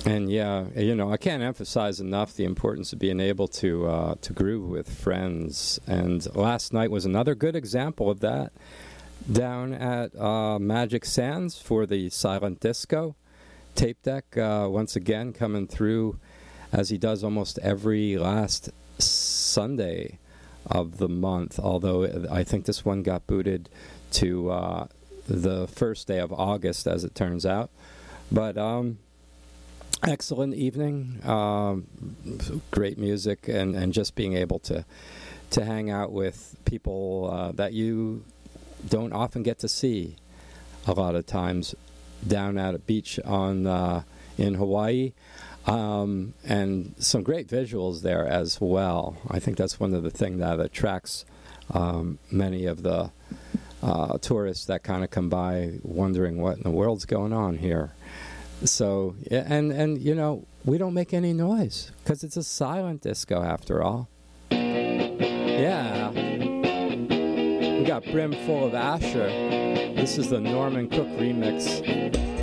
And yeah, I can't emphasize enough the importance of being able to groove with friends. And last night was another good example of that. Down at Magic Sands for the Silent Disco tape deck, once again coming through as he does almost every last Sunday of the month. Although I think this one got booted to the first day of August, as it turns out. But excellent evening, great music, and just being able to hang out with people that you don't often get to see a lot of times down at a beach in Hawaii, and some great visuals there as well. I think that's one of the things that attracts many of the tourists that kind of come by wondering what in the world's going on here. So, and we don't make any noise because it's a silent disco after all. Yeah. We got Brim Full of Asher. This is the Norman Cook remix.